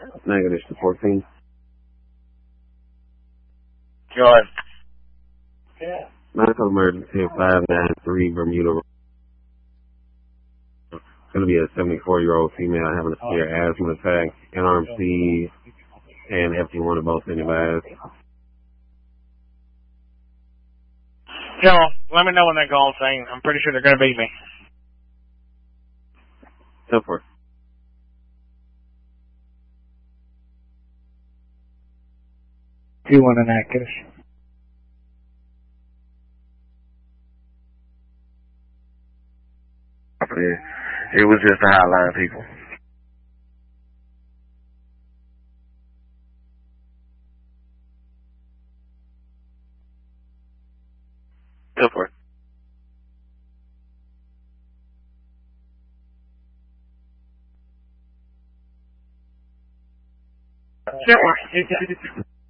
Negative to 14. Go ahead. Medical emergency 593 Bermuda Road. It's going to be a 74-year-old female having a severe asthma attack, NRMC and FT1 are both advised. No, let me know when they call saying I'm pretty sure they're going to beat me. So forth. Do you want an active? It was just a hotline, people. Go for it. Don't worry.